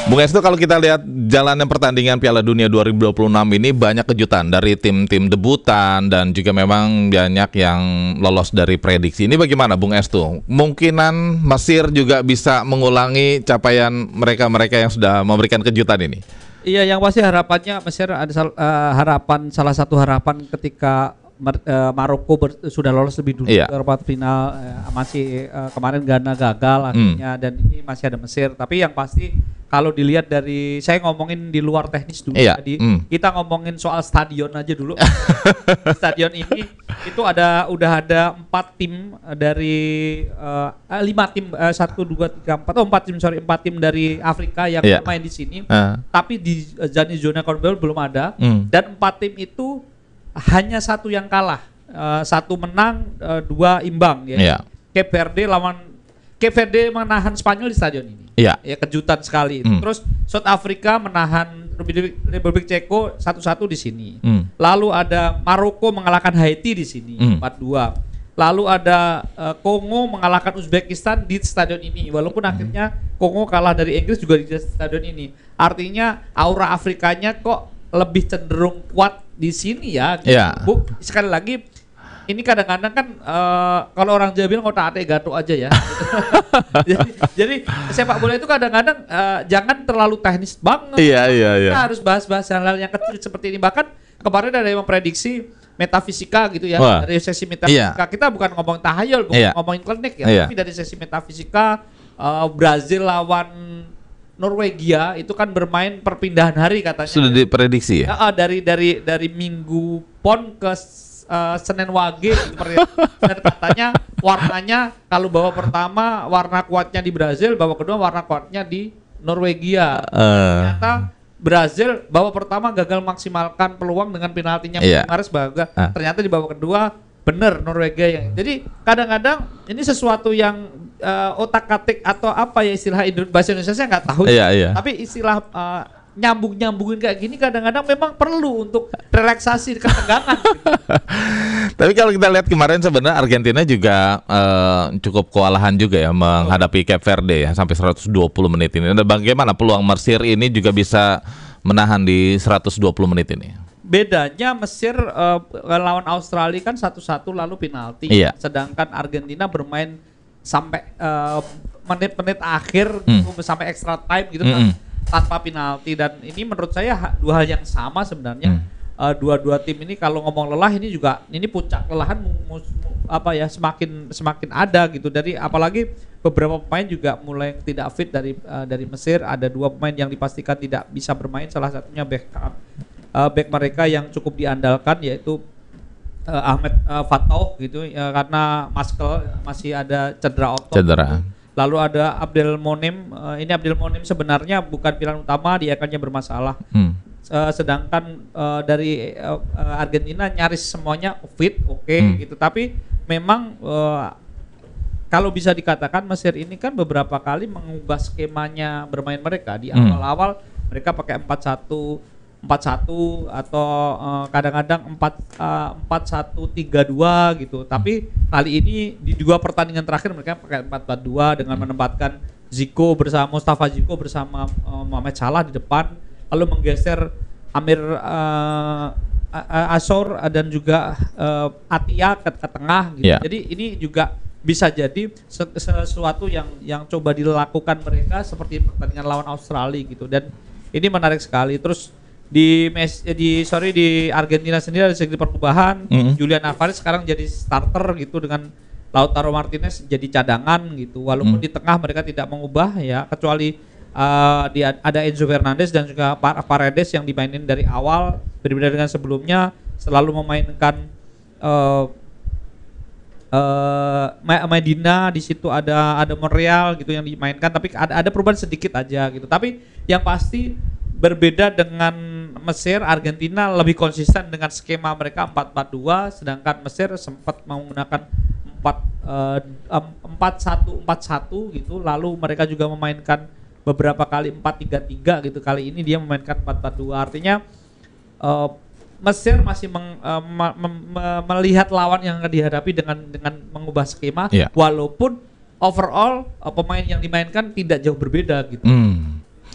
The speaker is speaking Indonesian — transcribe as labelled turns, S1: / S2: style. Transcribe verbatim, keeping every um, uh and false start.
S1: Bung Estu, kalau kita lihat jalannya pertandingan Piala Dunia dua ribu dua puluh enam ini banyak kejutan dari tim-tim debutan dan juga memang banyak yang lolos dari prediksi. Ini bagaimana Bung Estu? Mungkinan Mesir juga bisa mengulangi capaian mereka-mereka yang sudah memberikan kejutan ini?
S2: Iya, yang pasti harapannya Mesir ada uh, harapan salah satu harapan ketika Mar- uh, Maroko ber- sudah lolos lebih dulu
S1: iya.
S2: ke perempat final, uh, masih uh, kemarin Ghana gagal akhirnya hmm. dan ini masih ada Mesir. Tapi yang pasti kalau dilihat dari, saya ngomongin di luar teknis dulu,
S1: iya.
S2: jadi
S1: hmm.
S2: kita ngomongin soal stadion aja dulu. Stadion ini itu ada udah ada empat tim dari uh, lima tim uh, satu dua tiga empat oh empat tim sorry empat tim dari Afrika yang
S1: yeah.
S2: main di sini.
S1: Uh.
S2: Tapi di uh, zona Conmebol belum ada
S1: hmm.
S2: dan empat tim itu hanya satu yang kalah, uh, satu menang, uh, dua imbang. Ya.
S1: Yeah.
S2: Cape Verde lawan Cape Verde menahan Spanyol di stadion ini.
S1: Yeah.
S2: Ya kejutan sekali.
S1: Mm.
S2: Terus South Africa menahan Republik, Republik Ceko satu-satu di sini.
S1: Mm.
S2: Lalu ada Maroko mengalahkan Haiti di sini
S1: mm.
S2: empat dua. Lalu ada uh, Kongo mengalahkan Uzbekistan di stadion ini. Walaupun mm. akhirnya Kongo kalah dari Inggris juga di stadion ini. Artinya aura Afrikanya kok lebih cenderung kuat di sini ya. Gitu.
S1: Yeah.
S2: Bu, sekali lagi ini kadang-kadang kan uh, kalau orang Jawa bilang otak atik gatuk aja ya. jadi, jadi sepak bola itu kadang-kadang uh, jangan terlalu teknis banget.
S1: Iya iya iya.
S2: Kita harus bahas-bahas hal-hal yang kecil seperti ini. Bahkan kemarin ada yang memprediksi metafisika gitu ya.
S1: Wah.
S2: Dari sesi metafisika
S1: Iya.
S2: kita bukan ngomong tahayul, bukan
S1: Iya.
S2: ngomongin klinik ya.
S1: Iya.
S2: Tapi dari sesi metafisika uh, Brazil lawan Norwegia itu kan bermain perpindahan hari katanya.
S1: Sudah diprediksi ya?
S2: Ya, dari dari dari Minggu Pon ke uh, Senin Wage seperti dan katanya warnanya kalau babak pertama warna kuatnya di Brazil, babak kedua warna kuatnya di Norwegia.
S1: Uh.
S2: Ternyata Brazil babak pertama gagal maksimalkan peluang dengan penaltinya
S1: Iya.
S2: Mahrez baga.
S1: Uh.
S2: Ternyata di babak kedua benar Norwegia yang. Jadi kadang-kadang ini sesuatu yang uh, otak-atik atau apa ya istilah Indo- bahasa Indonesia saya nggak tahu.
S1: Iya, iya.
S2: Tapi istilah uh, nyambung-nyambungin kayak gini kadang-kadang memang perlu untuk relaksasi ketegangan.
S1: Tapi kalau kita lihat kemarin sebenarnya Argentina juga uh, cukup kewalahan juga ya menghadapi Cape Verde ya sampai seratus dua puluh menit ini. Dan bagaimana peluang Mesir ini juga bisa menahan di seratus dua puluh menit ini?
S2: Bedanya Mesir uh, lawan Australia kan satu-satu lalu penalti.
S1: Iya.
S2: Sedangkan Argentina bermain sampai uh, menit-menit akhir
S1: hmm.
S2: gitu, sampai extra time gitu
S1: Mm-mm.
S2: tanpa penalti. Dan ini menurut saya ha- dua hal yang sama sebenarnya.
S1: Hmm.
S2: Uh, dua-dua tim ini kalau ngomong lelah ini juga ini puncak kelelahan mu- mu- mu- apa ya semakin semakin ada gitu. Dari apalagi beberapa pemain juga mulai tidak fit dari uh, dari Mesir. Ada dua pemain yang dipastikan tidak bisa bermain, salah satunya backup uh, back mereka yang cukup diandalkan yaitu uh, Ahmed uh, Fatou gitu uh, karena Maskel masih ada cedera otot.
S1: Cedera.
S2: Lalu ada Abdel Monem, uh, ini Abdel Monem sebenarnya bukan pilihan utama, dia akannya bermasalah.
S1: Hmm.
S2: Uh, sedangkan uh, dari uh, uh, Argentina nyaris semuanya fit, oke okay,
S1: hmm.
S2: gitu. Tapi memang uh, kalau bisa dikatakan Mesir ini kan beberapa kali mengubah skemanya bermain mereka di awal-awal. hmm. Mereka pakai empat satu empat satu atau uh, kadang-kadang empat satu tiga dua gitu. Tapi kali ini di dua pertandingan terakhir mereka pakai empat empat dua dengan menempatkan Zico bersama Mustafa Zico bersama uh, Mohamed Salah di depan, lalu menggeser Amir uh, Asor dan juga uh, Atia ke, ke tengah gitu.
S1: Yeah.
S2: Jadi ini juga bisa jadi sesuatu yang yang coba dilakukan mereka seperti pertandingan lawan Australia gitu. Dan ini menarik sekali. Terus di mes, di sorry di Argentina sendiri ada sedikit perubahan. Mm-hmm. Julian Alvarez sekarang jadi starter gitu dengan Lautaro Martinez jadi cadangan gitu. Walaupun mm. di tengah mereka tidak mengubah ya, kecuali uh, di, ada Enzo Fernandez dan juga Paredes yang dimainin dari awal. Berbeda dengan sebelumnya selalu memainkan uh, uh, Medina, di situ ada ada Monreal gitu yang dimainkan, tapi ada ada perubahan sedikit aja gitu. Tapi yang pasti berbeda dengan Mesir, Argentina lebih konsisten dengan skema mereka empat empat dua, sedangkan Mesir sempat menggunakan empat satu empat satu gitu. Lalu mereka juga memainkan beberapa kali empat tiga tiga gitu. Kali ini dia memainkan empat empat dua. Artinya uh, Mesir masih meng, uh, me, me, me, melihat lawan yang akan dihadapi dengan dengan mengubah skema, yeah. Walaupun overall uh, pemain yang dimainkan tidak jauh berbeda gitu.
S1: Mm.